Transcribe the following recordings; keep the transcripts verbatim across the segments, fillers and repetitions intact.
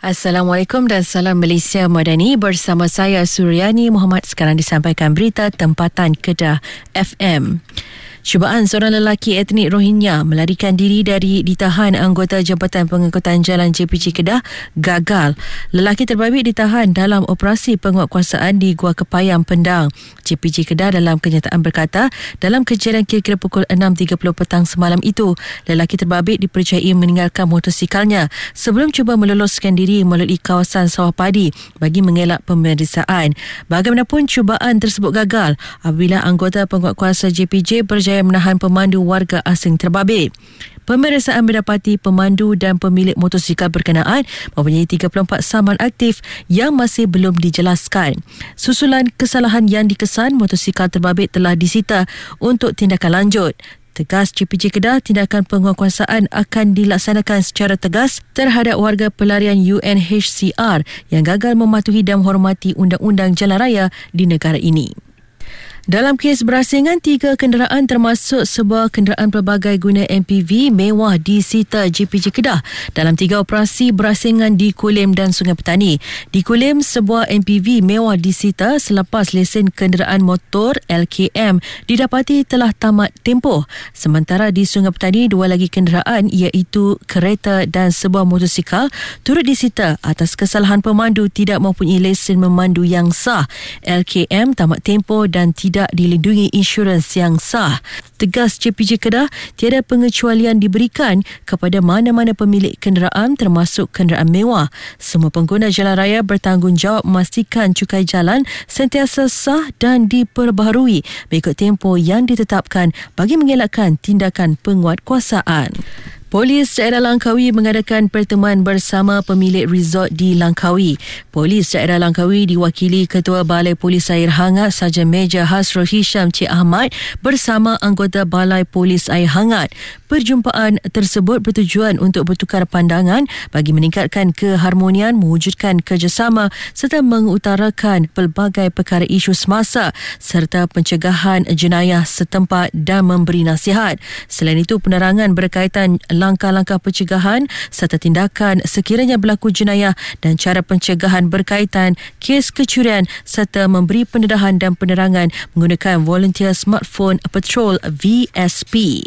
Assalamualaikum dan salam Malaysia Madani. Bersama saya Suryani Muhammad. Sekarang disampaikan berita tempatan Kedah F M. Cubaan seorang lelaki etnik Rohingya melarikan diri dari ditahan anggota Jabatan Pengangkutan Jalan J P J Kedah gagal. Lelaki terbabit ditahan dalam operasi penguatkuasaan di Gua Kepayang, Pendang. J P J Kedah dalam kenyataan berkata, dalam kejadian kira-kira pukul enam tiga puluh petang semalam itu, lelaki terbabit dipercayai meninggalkan motorsikalnya sebelum cuba meloloskan diri melalui kawasan sawah padi bagi mengelak pemeriksaan. Bagaimanapun, cubaan tersebut gagal apabila anggota penguatkuasa J P J berjaya menahan pemandu warga asing terbabit. Pemeriksaan mendapati pemandu dan pemilik motosikal berkenaan mempunyai tiga puluh empat saman aktif yang masih belum dijelaskan. Susulan kesalahan yang dikesan, motosikal terbabit telah disita untuk tindakan lanjut. Tegas J P J Kedah, tindakan penguatkuasaan akan dilaksanakan secara tegas terhadap warga pelarian U N H C R yang gagal mematuhi dan menghormati undang-undang jalan raya di negara ini. Dalam kes berasingan, tiga kenderaan termasuk sebuah kenderaan pelbagai guna M P V mewah disita J P J Kedah dalam tiga operasi berasingan di Kulim dan Sungai Petani. Di Kulim, sebuah M P V mewah disita selepas lesen kenderaan motor L K M didapati telah tamat tempoh. Sementara di Sungai Petani, dua lagi kenderaan iaitu kereta dan sebuah motosikal turut disita atas kesalahan pemandu tidak mempunyai lesen memandu yang sah. L K M tamat tempoh dan tidak tidak dilindungi insurans yang sah. Tegas J P J Kedah, tiada pengecualian diberikan kepada mana-mana pemilik kenderaan termasuk kenderaan mewah. Semua pengguna jalan raya bertanggungjawab memastikan cukai jalan sentiasa sah dan diperbaharui mengikut tempoh yang ditetapkan bagi mengelakkan tindakan penguatkuasaan. Polis daerah Langkawi mengadakan pertemuan bersama pemilik resort di Langkawi. Polis daerah Langkawi diwakili Ketua Balai Polis Air Hangat Sarjan Meja Hasrul Hisham Cik Ahmad bersama anggota Balai Polis Air Hangat. Perjumpaan tersebut bertujuan untuk bertukar pandangan bagi meningkatkan keharmonian, mewujudkan kerjasama serta mengutarakan pelbagai perkara isu semasa serta pencegahan jenayah setempat dan memberi nasihat. Selain itu, penerangan berkaitan langkah-langkah pencegahan serta tindakan sekiranya berlaku jenayah dan cara pencegahan berkaitan kes kecurian serta memberi pendedahan dan penerangan menggunakan Volunteer Smartphone Patrol V S P.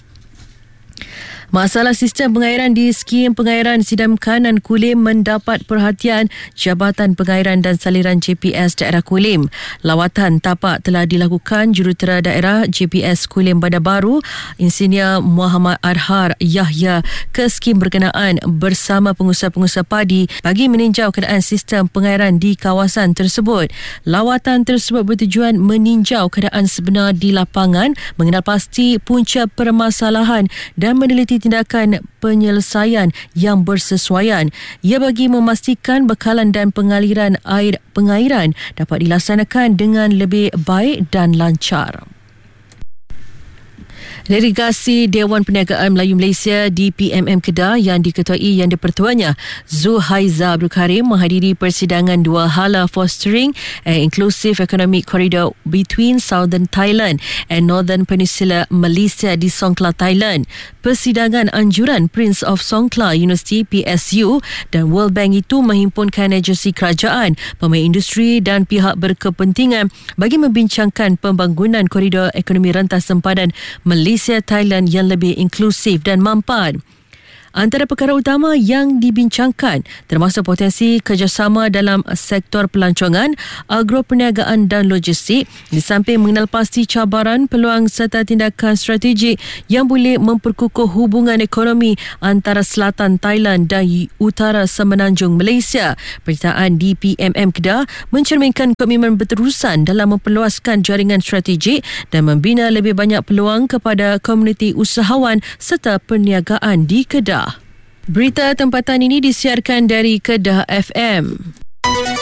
Masalah sistem pengairan di skim pengairan Sidam Kanan Kulim mendapat perhatian Jabatan Pengairan dan Saliran J P S Daerah Kulim. Lawatan tapak telah dilakukan Jurutera Daerah J P S Kulim Bandar Baru, Insinyur Muhammad Arhar Yahya ke skim berkenaan bersama pengusaha-pengusaha padi bagi meninjau keadaan sistem pengairan di kawasan tersebut. Lawatan tersebut bertujuan meninjau keadaan sebenar di lapangan, mengenal pasti punca permasalahan dan meneliti tindakan penyelesaian yang bersesuaian. Ia bagi memastikan bekalan dan pengaliran air pengairan dapat dilaksanakan dengan lebih baik dan lancar. Delegasi Dewan Perniagaan Melayu Malaysia D P M M Kedah yang diketuai Yang di-Pertuanya Zuhaiza Abdul Karim menghadiri persidangan dua hala fostering an inclusive economic corridor between Southern Thailand and Northern Peninsula Malaysia di Songkhla, Thailand. Persidangan anjuran Prince of Songkhla University P S U dan World Bank itu menghimpunkan agensi kerajaan, pemain industri dan pihak berkepentingan bagi membincangkan pembangunan koridor ekonomi rentas sempadan Malaysia Thailand yang lebih inklusif dan mampan. Antara perkara utama yang dibincangkan termasuk potensi kerjasama dalam sektor pelancongan, agroperniagaan dan logistik, di samping mengenal pasti cabaran, peluang serta tindakan strategik yang boleh memperkukuh hubungan ekonomi antara selatan Thailand dan utara semenanjung Malaysia. Pernyataan D P M M Kedah mencerminkan komitmen berterusan dalam memperluaskan jaringan strategik dan membina lebih banyak peluang kepada komuniti usahawan serta perniagaan di Kedah. Berita tempatan ini disiarkan dari Kedah F M.